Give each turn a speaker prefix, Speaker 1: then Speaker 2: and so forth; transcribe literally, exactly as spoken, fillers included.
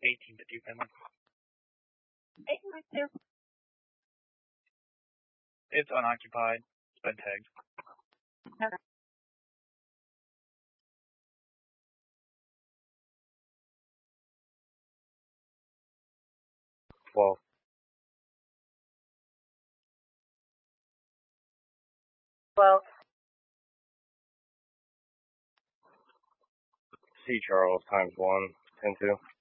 Speaker 1: eighteen to two penman.
Speaker 2: eighteen to two.
Speaker 1: It's unoccupied. It's been tagged.
Speaker 2: Okay.
Speaker 1: twelve.
Speaker 2: twelve.
Speaker 1: C. Charles times one, ten two.